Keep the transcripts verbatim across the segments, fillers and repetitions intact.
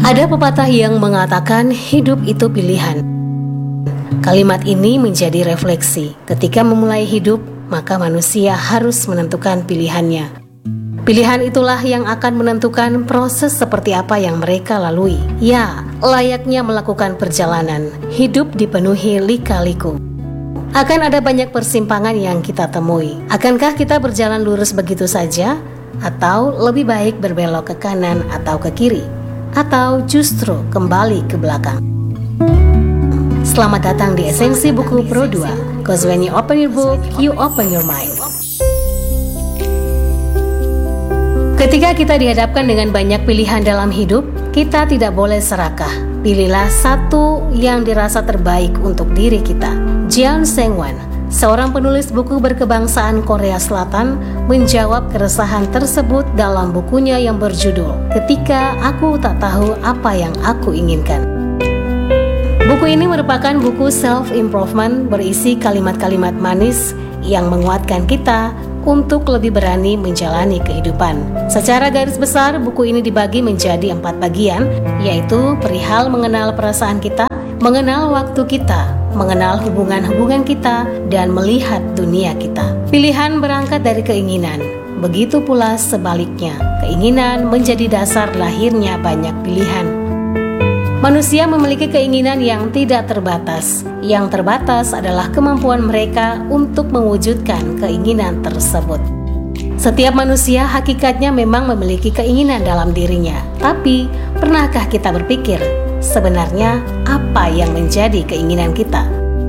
Ada pepatah yang mengatakan hidup itu pilihan. Kalimat ini menjadi refleksi. Ketika memulai hidup, maka manusia harus menentukan pilihannya. Pilihan itulah yang akan menentukan proses seperti apa yang mereka lalui. Ya, layaknya melakukan perjalanan, hidup dipenuhi lika-liku. Akan ada banyak persimpangan yang kita temui. Akankah kita berjalan lurus begitu saja? Atau lebih baik berbelok ke kanan atau ke kiri? Atau justru kembali ke belakang? Selamat datang di Esensi Buku Pro dua. Cause when you open your book, you open your mind. Ketika kita dihadapkan dengan banyak pilihan dalam hidup, kita tidak boleh serakah. Pilihlah satu yang dirasa terbaik untuk diri kita. Jeon Seung-wan, seorang penulis buku berkebangsaan Korea Selatan, menjawab keresahan tersebut dalam bukunya yang berjudul Ketika Aku Tak Tahu Apa Yang Aku Inginkan. Buku ini merupakan buku self-improvement berisi kalimat-kalimat manis yang menguatkan kita untuk lebih berani menjalani kehidupan. Secara garis besar, buku ini dibagi menjadi empat bagian, yaitu perihal mengenal perasaan kita, mengenal waktu kita, mengenal hubungan-hubungan kita, dan melihat dunia kita. Pilihan berangkat dari keinginan, begitu pula sebaliknya. Keinginan menjadi dasar lahirnya banyak pilihan. Manusia memiliki keinginan yang tidak terbatas. Yang terbatas adalah kemampuan mereka untuk mewujudkan keinginan tersebut. Setiap manusia hakikatnya memang memiliki keinginan dalam dirinya. Tapi, pernahkah kita berpikir, sebenarnya apa yang menjadi keinginan kita?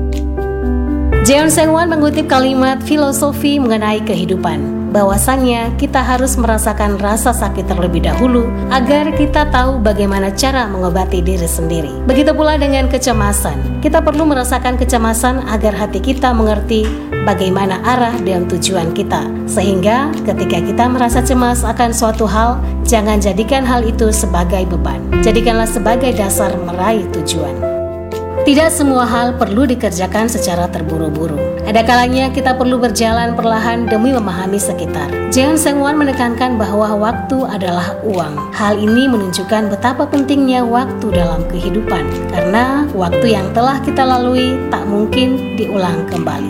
Jeon Seung-wan mengutip kalimat filosofi mengenai kehidupan, bahwasannya kita harus merasakan rasa sakit terlebih dahulu agar kita tahu bagaimana cara mengobati diri sendiri. Begitu pula dengan kecemasan. Kita perlu merasakan kecemasan agar hati kita mengerti bagaimana arah dan tujuan kita. Sehingga ketika kita merasa cemas akan suatu hal, jangan jadikan hal itu sebagai beban. Jadikanlah sebagai dasar meraih tujuan. Tidak semua hal perlu dikerjakan secara terburu-buru. Ada kalanya kita perlu berjalan perlahan demi memahami sekitar. Jeon Seung-wan menekankan bahwa waktu adalah uang. Hal ini menunjukkan betapa pentingnya waktu dalam kehidupan, karena waktu yang telah kita lalui tak mungkin diulang kembali.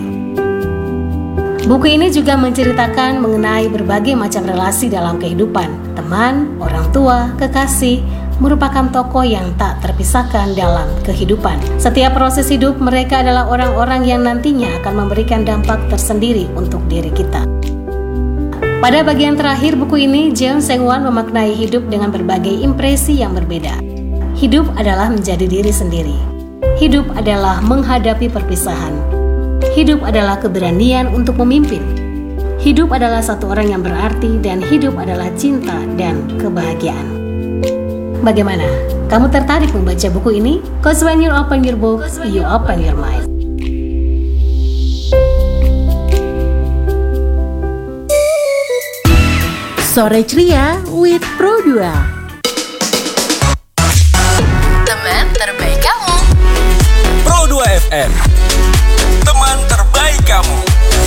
Buku ini juga menceritakan mengenai berbagai macam relasi dalam kehidupan. Teman, orang tua, kekasih, merupakan tokoh yang tak terpisahkan dalam kehidupan. Setiap proses hidup mereka adalah orang-orang yang nantinya akan memberikan dampak tersendiri untuk diri kita. Pada bagian terakhir buku ini, Jeon Seung-wan memaknai hidup dengan berbagai impresi yang berbeda. Hidup adalah menjadi diri sendiri. Hidup adalah menghadapi perpisahan. Hidup adalah keberanian untuk memimpin. Hidup adalah satu orang yang berarti, dan hidup adalah cinta dan kebahagiaan. Bagaimana? Kamu tertarik membaca buku ini? Cause when you open your book, you open your mind. Sore Ceria with Pro dua. Teman terbaik kamu. Pro dua F M. Teman terbaik kamu.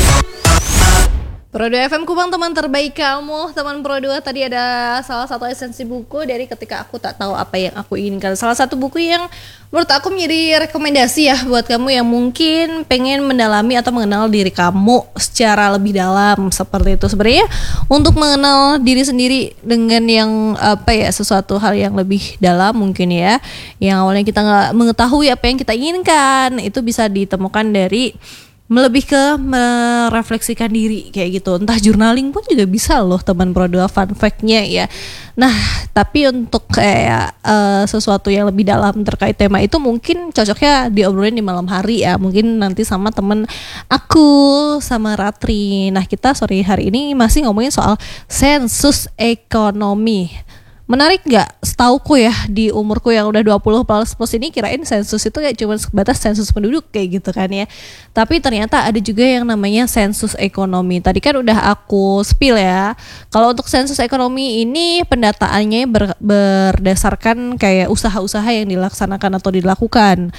Pro dua F M Kupang, teman terbaik kamu. Teman Pro dua, tadi ada salah satu esensi buku dari Ketika Aku Tak Tahu Apa Yang Aku Inginkan. Salah satu buku yang menurut aku menjadi rekomendasi ya buat kamu yang mungkin pengen mendalami atau mengenal diri kamu secara lebih dalam, seperti itu. Sebenarnya untuk mengenal diri sendiri dengan yang apa ya, sesuatu hal yang lebih dalam mungkin ya, yang awalnya kita nggak mengetahui apa yang kita inginkan, itu bisa ditemukan dari melebih ke merefleksikan diri kayak gitu. Entah journaling pun juga bisa loh teman Pro dua, fun fact-nya ya. Nah, tapi untuk kayak uh, sesuatu yang lebih dalam terkait tema itu mungkin cocoknya diobrolin di malam hari ya. Mungkin nanti sama temen aku, sama Ratri. Nah, kita sore hari ini masih ngomongin soal sensus ekonomi. Menarik gak? Setauku ya, di umurku yang udah dua puluh plus plus ini, kirain sensus itu kayak cuma sebatas sensus penduduk kayak gitu kan ya. Tapi ternyata ada juga yang namanya sensus ekonomi. Tadi kan udah aku spill ya. Kalau untuk sensus ekonomi ini pendataannya ber, berdasarkan kayak usaha-usaha yang dilaksanakan atau dilakukan.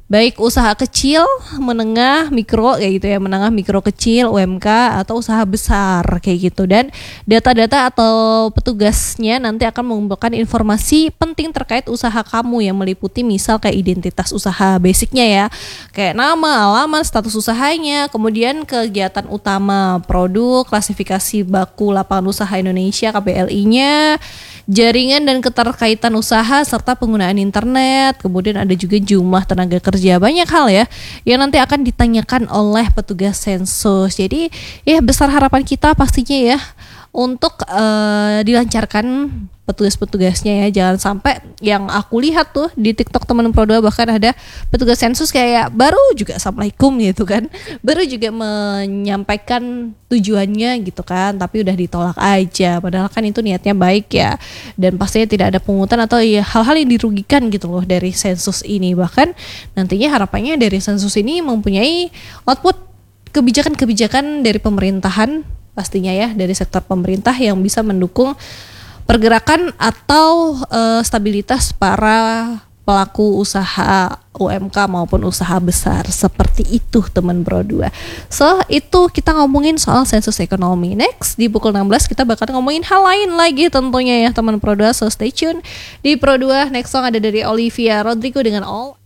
baik usaha kecil, menengah, mikro kayak gitu ya, menengah, mikro, kecil, U M K atau usaha besar kayak gitu. Dan data-data atau petugasnya nanti akan mengumpulkan informasi penting terkait usaha kamu yang meliputi misal kayak identitas usaha basicnya ya, kayak nama, alamat, status usahanya, kemudian kegiatan utama, produk, klasifikasi baku lapangan usaha Indonesia K P L I-nya, jaringan dan keterkaitan usaha serta penggunaan internet, kemudian ada juga jumlah tenaga kerja. Banyak hal ya yang nanti akan ditanyakan oleh petugas sensus. Jadi ya besar harapan kita pastinya ya untuk uh, dilancarkan petugas-petugasnya ya. Jangan sampai yang aku lihat tuh di TikTok teman Pro dua bahkan ada petugas sensus kayak baru juga assalamualaikum gitu kan, baru juga menyampaikan tujuannya gitu kan, tapi udah ditolak aja padahal kan itu niatnya baik ya, dan pastinya tidak ada pungutan atau ya hal-hal yang dirugikan gitu loh dari sensus ini. Bahkan nantinya harapannya dari sensus ini mempunyai output kebijakan-kebijakan dari pemerintahan pastinya ya, dari sektor pemerintah yang bisa mendukung pergerakan atau uh, stabilitas para pelaku usaha U M K maupun usaha besar seperti itu teman Pro dua. So itu kita ngomongin soal sensus ekonomi. Next di pukul enam belas kita bakal ngomongin hal lain lagi tentunya ya teman Pro dua. So stay tune di Pro dua. Next song ada dari Olivia Rodrigo dengan All.